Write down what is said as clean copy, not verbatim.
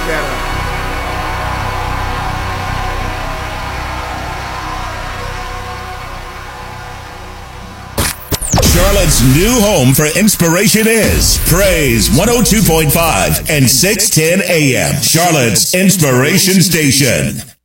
better. Charlotte's new home for inspiration is Praise 102.5 and 610 AM. Charlotte's Inspiration Station.